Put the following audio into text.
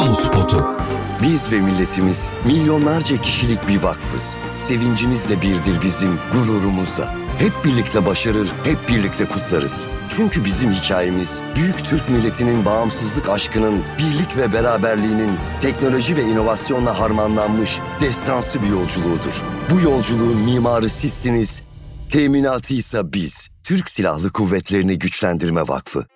Kamu spotu. Biz ve milletimiz milyonlarca kişilik bir vakfız. Sevincimiz de birdir bizim, gururumuz da. Hep birlikte başarır, hep birlikte kutlarız. Çünkü bizim hikayemiz, büyük Türk milletinin bağımsızlık aşkının, birlik ve beraberliğinin teknoloji ve inovasyonla harmanlanmış destansı bir yolculuğudur. Bu yolculuğun mimarı sizsiniz, teminatıysa biz. Türk Silahlı Kuvvetleri'ni Güçlendirme Vakfı.